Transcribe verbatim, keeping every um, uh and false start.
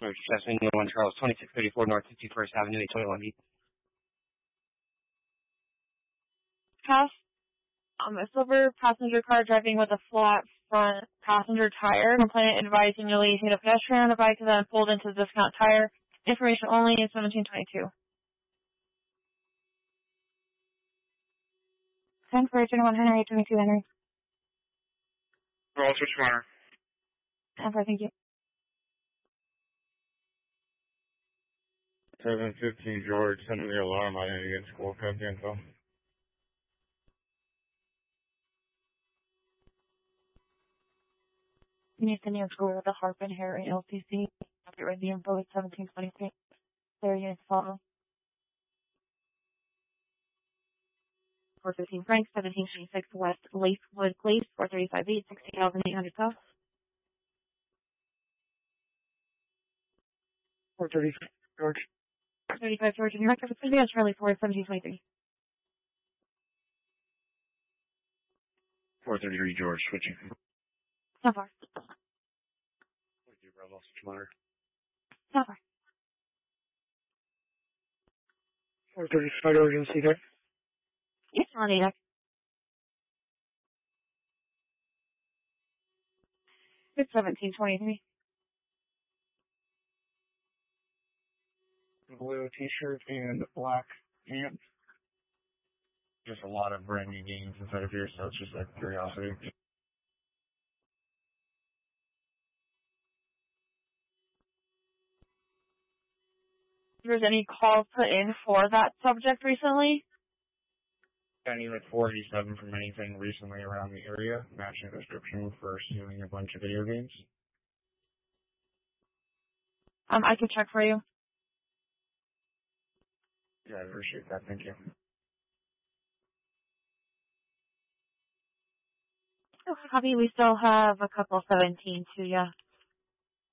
Search Jasmine one Charles, twenty-six thirty-four North fifty-first Avenue, eight twenty-one B. Pass, um, a silver passenger car driving with a flat front passenger tire. Complainant advising releasing a pedestrian on the bike and then pulled into the discount tire. Information only in seventeen twenty-two. ten for twenty-one Henry, twenty-two Henry. Roll switch runner. ten for, thank you. seven fifteen George, send me the alarm. I need to get school code info. You need to send your school with the Harp and Harry L C C. Get ready the info at seventeen twenty-three. There you follow. four fifteen Frank, seventeen twenty-six West Lacewood Place, four thirty-five eight, sixteen thousand eight hundred South. four thirty-five George. thirty-five George, and your record for City Charlie for seventeen twenty-three. four thirty-three George, switching. So far. forty-two Bravo, switch runner. So far. four thirty-five urgency there. Yes, on A D A C. It's seventeen twenty-three. Blue t-shirt and black pants. Just a lot of brand new games inside of here, so it's just like curiosity. There's any calls put in for that subject recently? I need like four eighty-seven from anything recently around the area, matching the description for stealing a bunch of video games. Um, I can check for you. Yeah, I appreciate that. Thank you. Okay, copy. We still have a couple seventeen to ya.